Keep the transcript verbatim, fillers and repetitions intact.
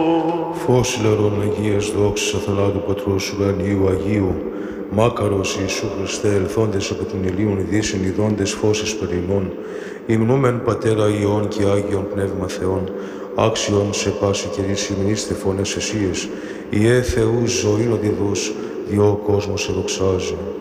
Φως λερών Αγίας δόξης αθανάτου Πατρός ουρανίου Αγίου, μάκαρος Ιησού Χριστέ, ελθόντες από την Ηλίων ειδήσεων ειδώντες φώσεις περιμών, υμνούμεν Πατέρα Υιών και Άγιον Πνεύμα Θεών, άξιον σε πάση καιρής υμνήστε φωνές εσίες, Ιε Θεούς ζωήν οδηδούς, διό ο κόσμος σε δοξάζει.